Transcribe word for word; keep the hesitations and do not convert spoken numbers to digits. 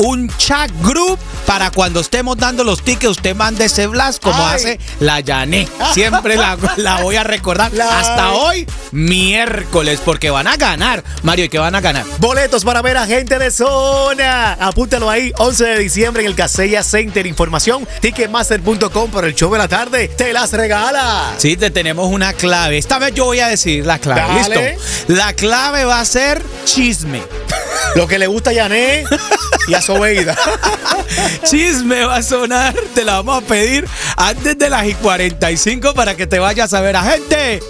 un chat group para cuando estemos dando los tickets, usted mande ese blast como Ay. hace la Yané. Siempre la, la voy a recordar. La- Hasta hoy, miércoles, porque van a ganar. Mario, ¿y qué van a ganar? Boletos para ver a Gente de Zona. Apúntalo ahí, once de diciembre en el Casella Center. Información, ticketmaster punto com por el show de la tarde. Te las regala. Sí, te tenemos una clave. Esta vez yo voy a decir la clave. Dale. ¿Listo? La clave va a ser chisme. Lo que le gusta a Yané y a Sobeida. Chisme va a sonar. Te la vamos a pedir antes de las y cuarenta y cinco para que te vayas a ver a Gente